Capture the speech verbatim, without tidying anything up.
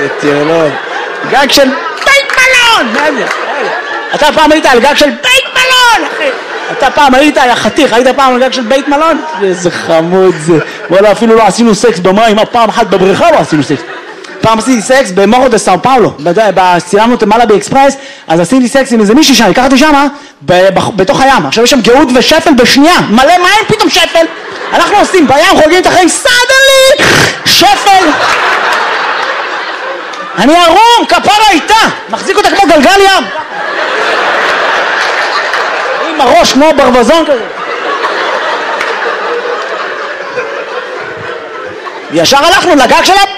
איזה טירלון. גג של בית מלון! מה זה? אתה פעם היית על גג של בית מלון, אחי! אתה פעם היית, היה חתיך, היית פעם על גג של בית מלון? איזה חמוד זה. וואלה, אפילו לא עשינו סקס במים, פעם אחת בבריכה לא עשינו סקס. פעם עשיתי סקס במורו דה סאו פאולו, צילמנו את מעלה באקספרס, אז עשיתי סקס עם איזה מישהי שם, לקחתי שמה, בתוך הים. עכשיו יש שם גאות ושפל בשנייה, מלא מים פתאום שפל. אנחנו עושים בים, חוגגים את החיים, סדלי, שפל. אני ערום, כפרה איתה, מחזיק אותה כמו גלגל ים. עם הראש כמו ברווזון כזה. ישר הלכנו לגג של